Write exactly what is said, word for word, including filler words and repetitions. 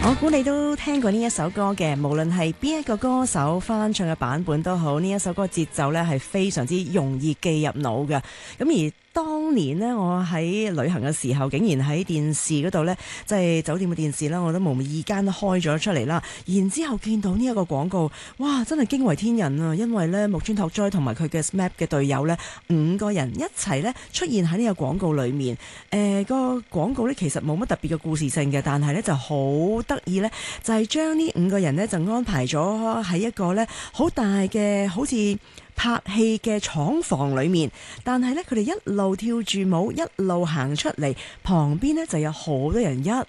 我估你都聽過呢一首歌嘅，無論係邊一個歌手翻唱嘅版本都好，呢一首歌節奏呢係非常之容易記入腦嘅。咁而當年呢，我喺旅行嘅時候，竟然喺電視嗰度呢，即係酒店嘅電視啦，我都無意間開咗出嚟啦。然之後見到呢一個廣告，哇！真係驚為天人啊！因為呢，木村拓哉同埋佢嘅 S M A P 嘅隊友呢，五個人一齊呢出現喺呢個廣告裏面。誒、呃，個廣告呢其實冇乜特別嘅故事性嘅，但係呢就好得意呢，就係將呢五個人呢就安排咗喺一個呢好大嘅好似拍戲嘅廠房裏面，但係呢，佢哋一路跳住舞，一路行出嚟，旁邊呢就有好多人一